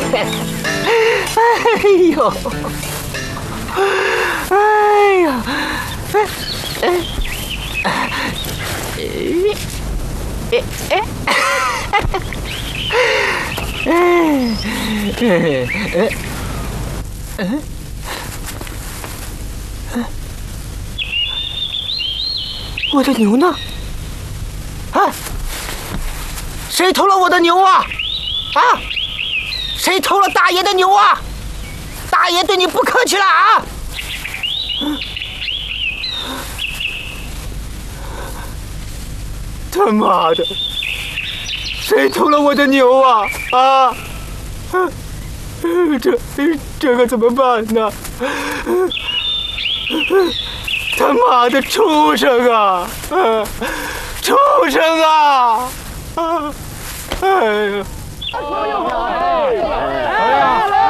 哎呦，哎呀，我的牛呢？啊！谁偷了我的牛啊？啊！谁偷了大爷的牛啊？大爷对你不客气了啊！他妈的！谁偷了我的牛啊？啊！这可怎么办呢？他妈的畜生啊！畜生啊！哎呀！